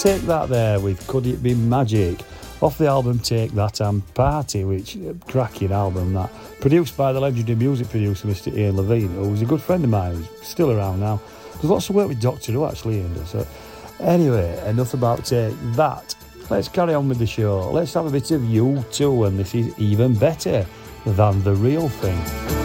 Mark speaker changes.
Speaker 1: Take That there with Could It Be Magic, off the album Take That and Party, which cracking album that, produced by the legendary music producer Mr. Ian Levine, who was a good friend of mine, who's still around now. There's lots of work with Doctor Who actually, Ian does. So anyway, enough about Take That. Let's carry on with the show. Let's have a bit of U2, and this is Even Better Than The Real Thing.